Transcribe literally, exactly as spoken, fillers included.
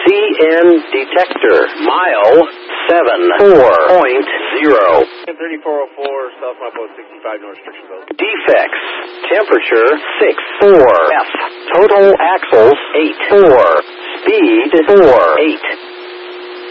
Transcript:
C N detector. Mile seven four point zero. thirty-four oh four, South My Boat sixty-five, no restriction code. Defects. Temperature six four. F. Total axles eight four. Speed four eight.